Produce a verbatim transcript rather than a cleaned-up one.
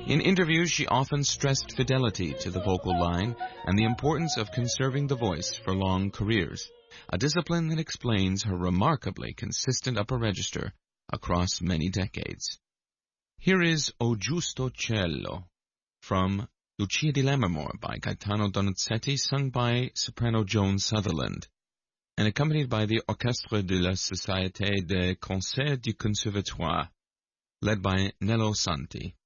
In interviews, she often stressed fidelity to the vocal line and the importance of conserving the voice for long careers, a discipline that explains her remarkably consistent upper register across many decades. Here is O Giusto Cielo from Lucia di Lammermoor by Gaetano Donizetti, sung by soprano Joan Sutherland, and accompanied by the Orchestre de la Société de Concert du Conservatoire, led by Nello Santi.